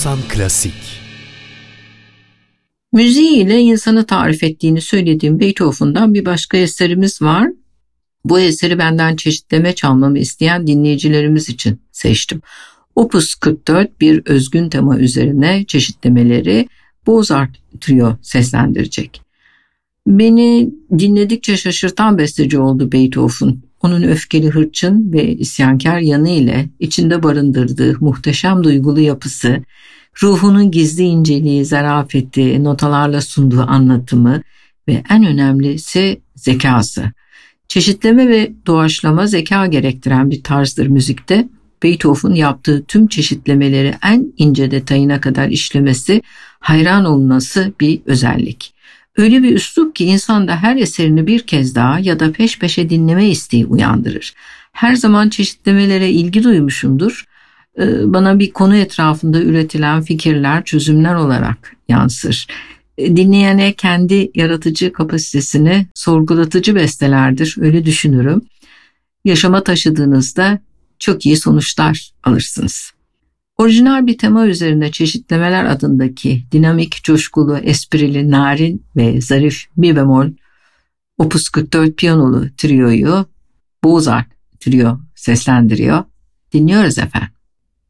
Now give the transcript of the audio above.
Bosan Klasik. Müziğiyle insanı tarif ettiğini söylediğim Beethoven'dan bir başka eserimiz var. Bu eseri benden çeşitleme çalmamı isteyen dinleyicilerimiz için seçtim. Opus 44 bir özgün tema üzerine çeşitlemeleri Mozart Trio seslendirecek. Beni dinledikçe şaşırtan besteci oldu Beethoven. Onun öfkeli hırçın ve isyankar yanı ile içinde barındırdığı muhteşem duygulu yapısı, ruhunun gizli inceliği, zarafeti, notalarla sunduğu anlatımı ve en önemlisi zekası. Çeşitleme ve doğaçlama zeka gerektiren bir tarzdır müzikte. Beethoven yaptığı tüm çeşitlemeleri en ince detayına kadar işlemesi, hayran olunası bir özellik. Öyle bir üslup ki insanda her eserini bir kez daha ya da peş peşe dinleme isteği uyandırır. Her zaman çeşitlemelere ilgi duymuşumdur. Bana bir konu etrafında üretilen fikirler, çözümler olarak yansır. Dinleyene kendi yaratıcı kapasitesini sorgulatıcı bestelerdir, öyle düşünürüm. Yaşama taşıdığınızda çok iyi sonuçlar alırsınız. Orijinal bir tema üzerine Çeşitlemeler adındaki dinamik, coşkulu, esprili, narin ve zarif mi bemol Opus 44 piyanolu trioyu Mozart Trio seslendiriyor. Dinliyoruz efendim.